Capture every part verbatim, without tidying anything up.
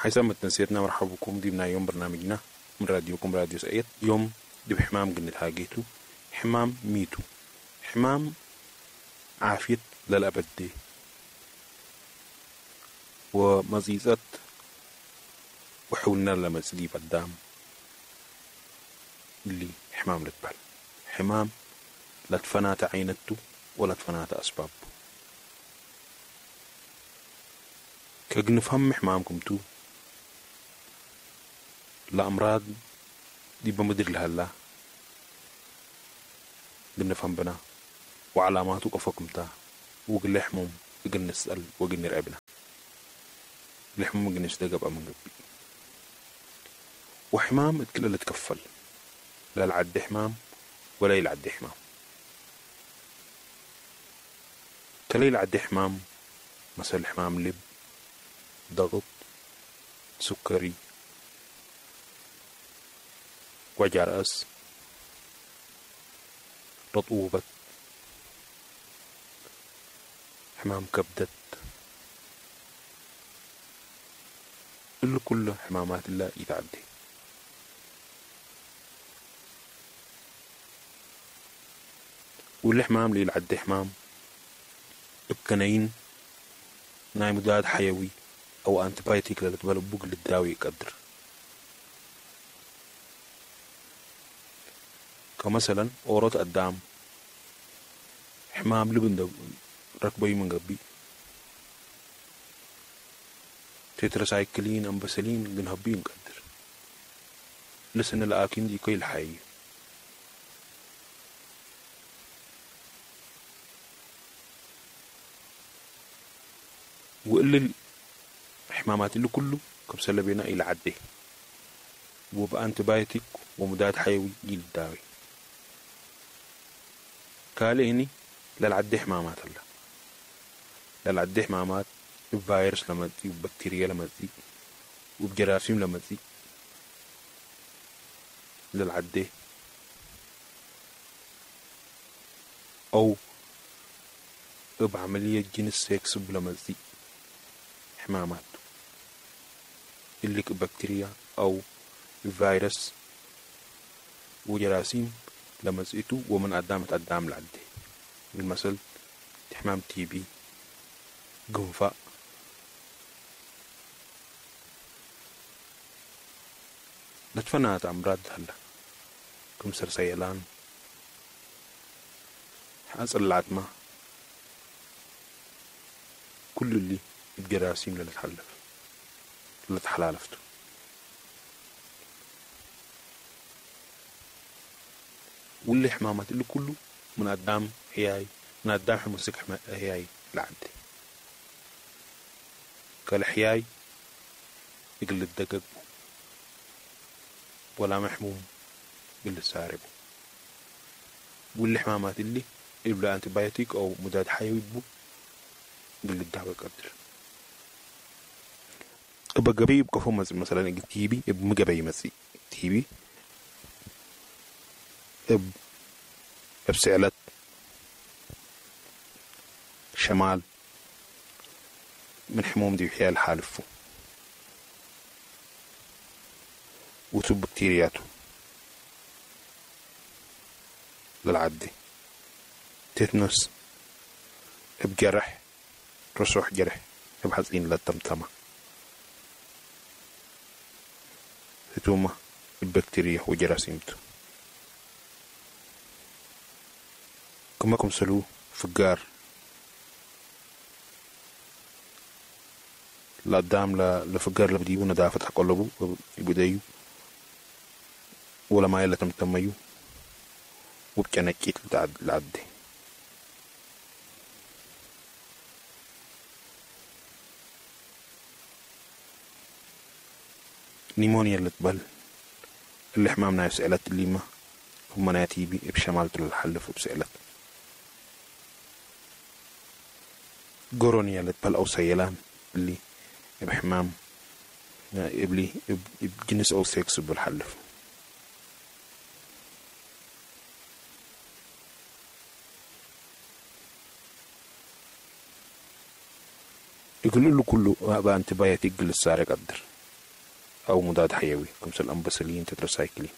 حيثما تنسيتنا مرحبا بكم ضمن يوم برنامجنا من راديوكم راديو سعيد. يوم دي بحمام قلنا الحاجيتو حمام ميتو حمام عافية للأبد دي ومزيزات وحولنا لمزدي قدام اللي حمام لتبال حمام لا تفنات عينته ولا تفنات أسباب كأن نفهم حمامكم تو لأمراض دي بمدر لها الله قلنا فهم بنا وعلاماته قفكم تا وقل لحمهم قل نسأل وقل نرعبنا لحمهم قل نشتاق من قبل وحمام اتكل اللي تكفل لا العد حمام ولا يلعد حمام كلا يلعد حمام مثل حمام لب ضغط سكري وجع رأس رطوبة حمام كبدت اللي كل حمامات الله يتعدي والحمام اللي يلعد حمام بكنين ناي مضاد حيوي او انتبايتيك للتبال بوق للداوي يقدر كمثلا اورات قدام حمام لبن ركبي من قبي تترسايكلين امبسلين بنهبين قدر لسن الاكين دي كل حي وقل الحمامات اللي كله كبسل بينا الى عده وبقى انتبايتك ومضاد حيوي جيل الداوي كالي هني للعد حمامات الله للعد حمامات الفيروس لما تزي وبكتيريا لما تزي وبجراثيم لما تزي للعد او بعملية جنس سيكس لما تزي حمامات اللي بكتيريا او الفيروس وجراثيم لما زيتو ومن قدامت قدام العدي بالمثل حمام تي بي قنفاء لتفنات أمراض هلا كمسر سيلان حاصل العتمة كل اللي الجراثيم اللي تحلف اللي تحلالفته واللي حمامات اللي كله من قدام هياي من قدام حمسك هياي لعدي كالحياي يقل الدقق ولا محموم يقل السارب واللي حمامات اللي يبلا انتبايوتيك او مضاد حيوي بو يقل الدعوة قدر ابا قبي بقفو مثلا تيبي اب مقبي مسي تيبي اب بسعلت شمال من حموم دي بحيال حالفو وتب بكتيرياته للعدي تتنس بجرح رسوح جرح بحزين للتمتمة تتوما البكتيريا وجراثيمته كما كم سلو فقار لا دام لا لفقار لبديو ندافت حقلبو يبدايو ولا ما يلا تمتميو وبكنكيت لعدي نيمونيا اللي تبل اللي حمامنا يسألت الليمة هم ناتيبي بشمالة الحلف وبسألت قرونيا اللي تبل أو سيلان اللي بحمام إبلي بجنس أو سيكس بالحلف يقولوا له كله بقى انتباهي تقل السارق قدر أو مضاد حيوي كمثل الأمبسلين تتراسايكلين.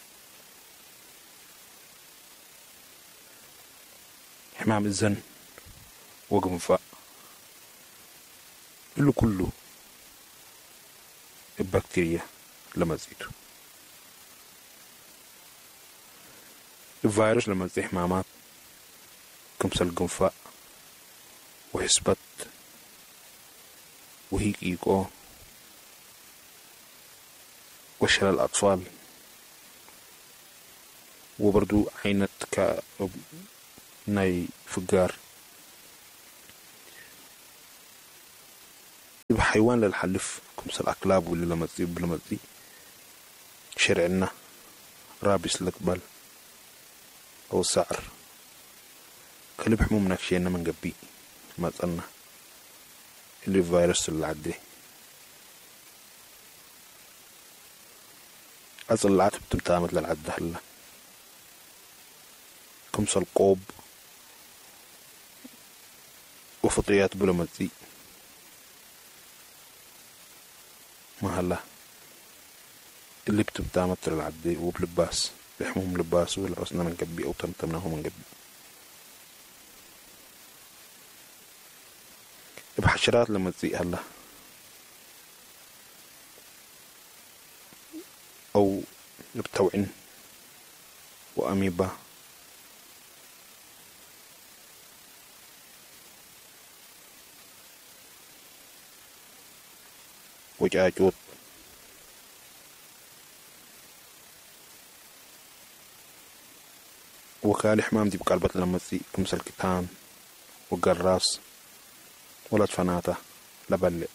حمام الزن وقنفاء اللي كله البكتيريا لما تزيده. الفيروس لما تزيد حمامات كمثل القنفاء وحسبت وهيك إيكو وشلل الأطفال وبردو عينت ك ناي فقار. حيوان للحلف كمثل الأكلاب واللي لما تزيد لما تزيد شرعنا رابس الأقبال أو السعر كلب حموم نكشينا من قبي ما تقلنا اللي فيروس اللي عدي أصل العتب تمتامت للعد هلا كمثل قوب وفطيات بلا ما تزيد ما هلا اللي بتمتامت للعدي وبلباس بحموم لباس ولا أصنا من قبي أو تمتمناه من قبي. بحشرات لما تزيق هلا أو بتوعن وأميبا وجاجوت وكالي حمام دي بقلبة لما تزيق كمثل كتان وقراص ولد فناته لبلق.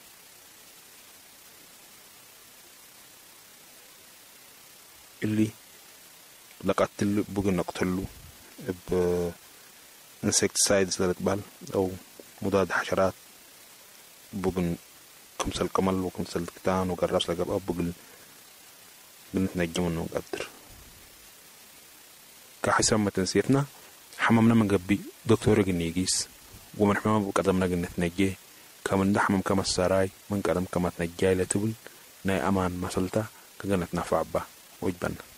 اللي لقتل بقى نقتله ب انسكتسايدز للقبال او مضاد حشرات بقى كمثل قمل وكمثل كتان وقراص لقبال بقى بنتنجم انه نقدر كحسن ما تنسيتنا حمامنا من قبي دكتور قنيقيس ومن حمام بقدمنا قنة نجيه كمن دحمم كما السراي من قدم كما تنجاي لتبل ناي أمان مسلتا كقنة نفع با وجبنا.